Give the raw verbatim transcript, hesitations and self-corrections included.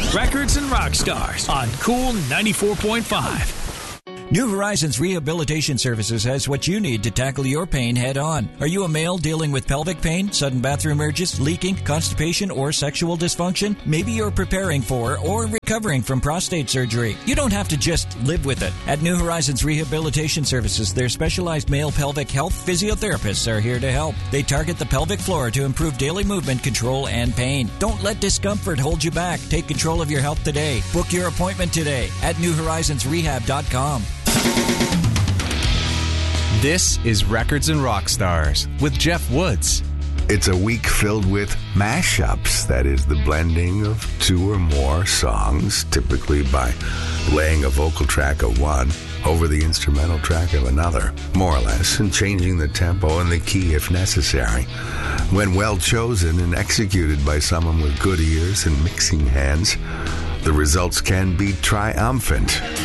Records and Rock Stars on Cool ninety-four point five. New Horizons Rehabilitation Services has what you need to tackle your pain head on. Are you a male dealing with pelvic pain, sudden bathroom urges, leaking, constipation, or sexual dysfunction? Maybe you're preparing for or recovering from prostate surgery. You don't have to just live with it. At New Horizons Rehabilitation Services, their specialized male pelvic health physiotherapists are here to help. They target the pelvic floor to improve daily movement control and pain. Don't let discomfort hold you back. Take control of your health today. Book your appointment today at new horizons rehab dot com. This is Records and Rock Stars with Jeff Woods. It's a week filled with mashups. That is the blending of two or more songs, typically by laying a vocal track of one over the instrumental track of another, more or less, and changing the tempo and the key if necessary. When well chosen and executed by someone with good ears and mixing hands, the results can be triumphant.